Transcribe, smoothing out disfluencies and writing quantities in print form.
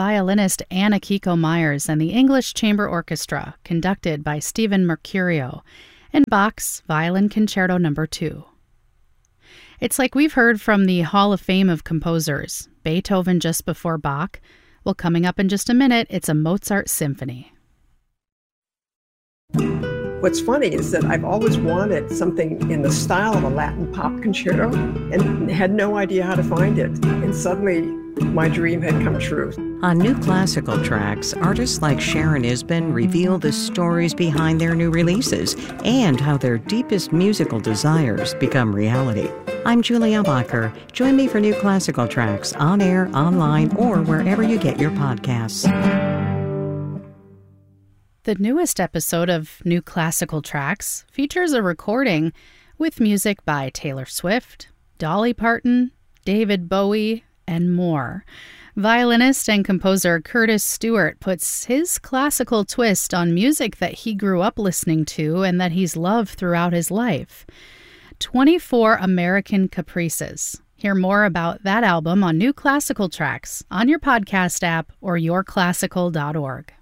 violinist Anna Kiko Myers and the English Chamber Orchestra, conducted by Stephen Mercurio, and Bach's Violin Concerto No. 2. It's like we've heard from the Hall of Fame of composers, Beethoven just before Bach. Well, coming up in just a minute, it's a Mozart symphony. What's funny is that I've always wanted something in the style of a Latin pop concerto and had no idea how to find it. And suddenly, my dream had come true. On New Classical Tracks, artists like Sharon Isbin reveal the stories behind their new releases and how their deepest musical desires become reality. I'm Julie Ebacher. Join me for New Classical Tracks on air, online, or wherever you get your podcasts. The newest episode of New Classical Tracks features a recording with music by Taylor Swift, Dolly Parton, David Bowie, and more. Violinist and composer Curtis Stewart puts his classical twist on music that he grew up listening to and that he's loved throughout his life. 24 American Caprices. Hear more about that album on New Classical Tracks on your podcast app or yourclassical.org.